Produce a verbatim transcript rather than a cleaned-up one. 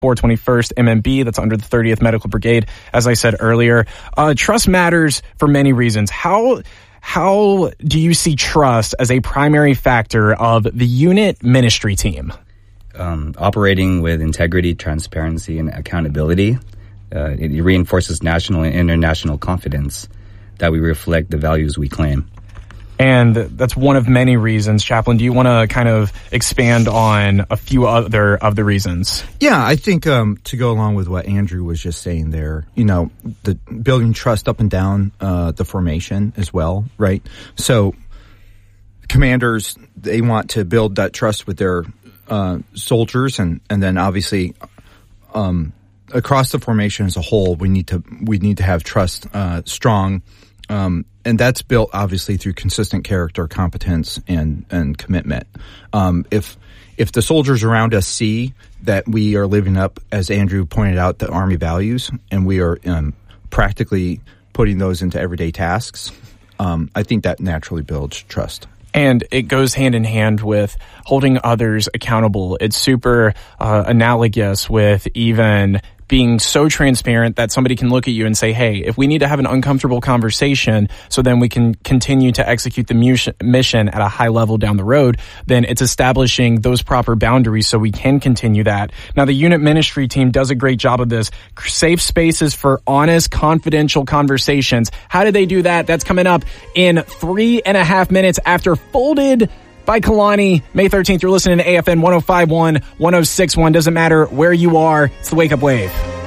four twenty-first M M B, that's under the thirtieth Medical Brigade, as I said earlier. Uh, trust matters for many reasons. How how do you see trust as a primary factor of the unit ministry team? Um, operating with integrity, transparency, and accountability. Uh, it reinforces national and international confidence that we reflect the values we claim. And that's one of many reasons. Chaplain, do you want to kind of expand on a few other of the reasons? Yeah, I think um, to go along with what Andrew was just saying there, you know, the building trust up and down uh, the formation as well, right? So commanders, they want to build that trust with their uh, soldiers, and, and then obviously um, across the formation as a whole, we need to we need to have trust uh, strong. Um, and that's built obviously through consistent character, competence, and, and commitment. Um, if, if the soldiers around us see that we are living up, as Andrew pointed out, the Army values, and we are, um, practically putting those into everyday tasks, um, I think that naturally builds trust. And it goes hand in hand with holding others accountable. It's super, uh, analogous with even being so transparent that somebody can look at you and say, hey, if we need to have an uncomfortable conversation so then we can continue to execute the mission at a high level down the road, then it's establishing those proper boundaries so we can continue that. Now, the unit ministry team does a great job of this. Safe spaces for honest, confidential conversations. How do they do that? That's coming up in three and a half minutes after Folded by Kalani, May thirteenth. You're listening to A F N one oh five point one, one oh six point one. Doesn't matter where you are. It's the Wake Up Wave.